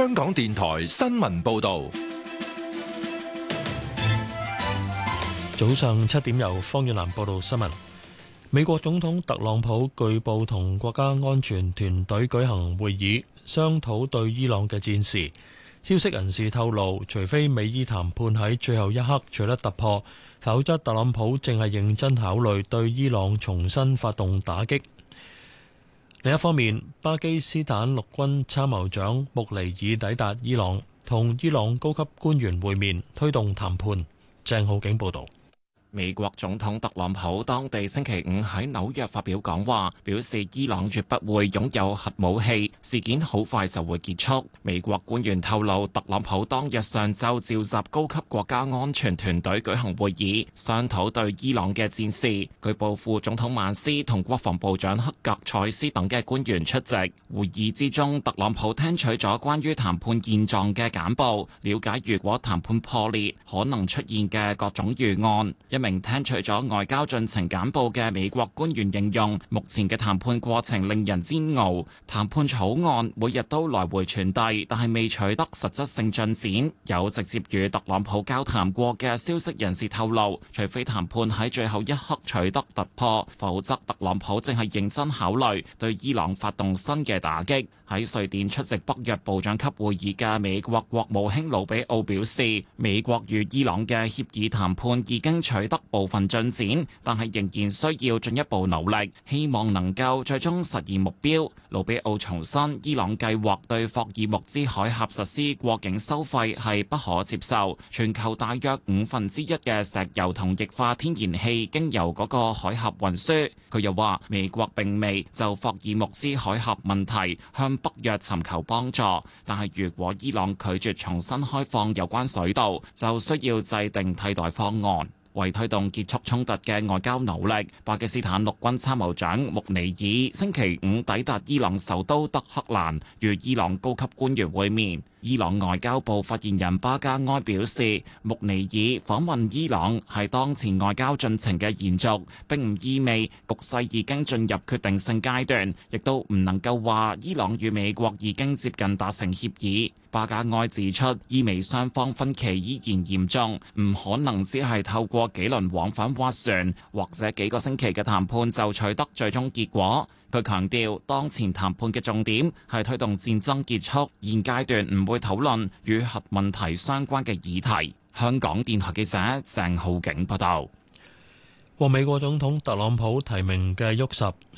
香港電台新聞報道。 早上7點，由方遠南報道新聞。美國總統特朗普據報同國家安全團隊舉行會議，商討對伊朗嘅戰事。消息人士透露，除非美伊談判喺最後一刻取得突破，否則特朗普正係認真考慮對伊朗重新發動打擊。另一方面，巴基斯坦陸軍參謀長穆尼爾抵達伊朗，同伊朗高級官員會面，推動談判。鄭浩景報道。 美國總統特朗普當地星期五喺紐約發表講話，表示伊朗絕不會擁有核武器，事件好快就會結束。美國官員透露，特朗普當日上晝召集高級國家安全團隊舉行會議，商討對伊朗嘅戰事。據報副總統曼斯同國防部長克格塞斯等嘅官員出席會議之中，特朗普聽取咗關於談判現狀嘅簡報，了解如果談判破裂可能出現嘅各種預案。一名聽取咗外交進程簡報嘅美國官員形容，目前嘅談判過程令人煎熬，談判草案每日都來回傳遞，但係未取得實質性進展。有直接與特朗普交談過嘅消息人士透露，除非談判喺最後一刻取得突破，否則特朗普正係認真考慮對伊朗發動新嘅打擊。喺瑞典出席北約部長級會議嘅美國國務卿魯比奧表示，美國與伊朗嘅協議談判已經取得部分進展，但係仍然需要進一步努力，希望能夠最終實現目標。魯比奧重申，伊朗計劃對霍爾木茲海峽實施過境收費係不可接受。全球大約1/5嘅石油同液化天然氣經由嗰個海峽運輸。佢又話，美國並未就霍爾木茲海峽問題向北約尋求幫助，但係如果伊朗拒絕重新開放有關水道，就需要制定替代方案。為推動結束衝突嘅外交努力，巴基斯坦陸軍參謀長穆尼爾星期五抵達伊朗首都德黑蘭，與伊朗高級官員會面。伊朗外交部發言人巴加埃表示，穆尼爾訪問伊朗係當前外交進程嘅延續，並唔意味局勢已經進入決定性階段，亦都唔能夠話伊朗與美國已經接近達成協議。巴加埃指出，伊美雙方分歧依然嚴重，唔可能只係透過幾輪往返斡旋或者幾個星期嘅談判就取得最終結果。佢強調，當前談判嘅重點係推動戰爭結束，現階段唔會討論與核問題相關嘅議題。香港電台記者鄭浩景報道。 獲美國總統特朗普提名嘅沃什